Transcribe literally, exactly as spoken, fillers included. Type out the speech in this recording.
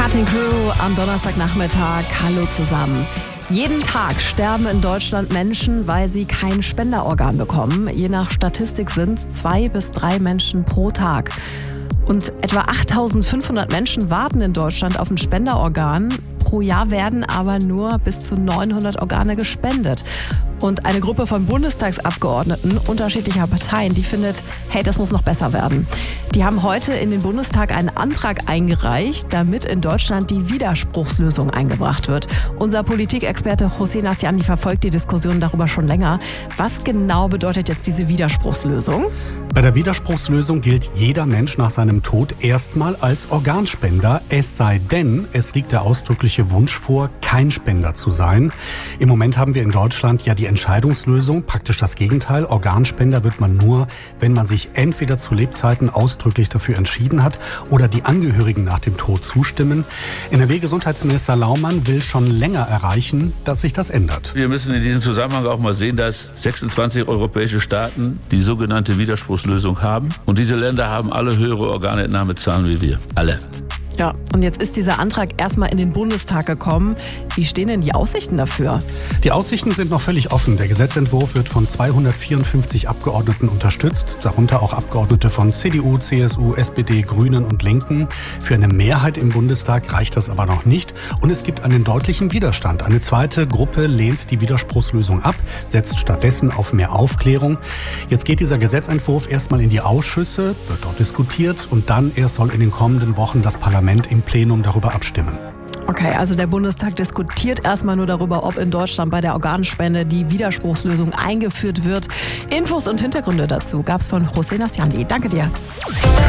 Cutting Crew am Donnerstagnachmittag. Hallo zusammen. Jeden Tag sterben in Deutschland Menschen, weil sie kein Spenderorgan bekommen. Je nach Statistik sind es zwei bis drei Menschen pro Tag. Und etwa achttausendfünfhundert Menschen warten in Deutschland auf ein Spenderorgan. Pro Jahr werden aber nur bis zu neunhundert Organe gespendet. Und eine Gruppe von Bundestagsabgeordneten unterschiedlicher Parteien, die findet, hey, das muss noch besser werden. Die haben heute in den Bundestag einen Antrag eingereicht, damit in Deutschland die Widerspruchslösung eingebracht wird. Unser Politikexperte José Nassiani verfolgt die Diskussion darüber schon länger. Was genau bedeutet jetzt diese Widerspruchslösung? Bei der Widerspruchslösung gilt jeder Mensch nach seinem Tod erstmal als Organspender, es sei denn, es liegt der ausdrückliche Wunsch vor, kein Spender zu sein. Im Moment haben wir in Deutschland ja die Entscheidungslösung, praktisch das Gegenteil. Organspender wird man nur, wenn man sich entweder zu Lebzeiten ausdrücklich dafür entschieden hat oder die Angehörigen nach dem Tod zustimmen. N R W-Gesundheitsminister Laumann will schon länger erreichen, dass sich das ändert. Wir müssen in diesem Zusammenhang auch mal sehen, dass sechsundzwanzig europäische Staaten die sogenannte Widerspruchslösung haben. Und diese Länder haben alle höhere Organentnahmezahlen wie wir. Alle. Ja, und jetzt ist dieser Antrag erstmal in den Bundestag gekommen. Wie stehen denn die Aussichten dafür? Die Aussichten sind noch völlig offen. Der Gesetzentwurf wird von zweihundertvierundfünfzig Abgeordneten unterstützt, darunter auch Abgeordnete von C D U, C S U, S P D, Grünen und Linken. Für eine Mehrheit im Bundestag reicht das aber noch nicht. Und es gibt einen deutlichen Widerstand. Eine zweite Gruppe lehnt die Widerspruchslösung ab, setzt stattdessen auf mehr Aufklärung. Jetzt geht dieser Gesetzentwurf erstmal in die Ausschüsse, wird dort diskutiert und dann erst soll in den kommenden Wochen das Parlament im Plenum darüber abstimmen. Okay, also der Bundestag diskutiert erstmal nur darüber, ob in Deutschland bei der Organspende die Widerspruchslösung eingeführt wird. Infos und Hintergründe dazu gab's von José Nassiani. Danke dir.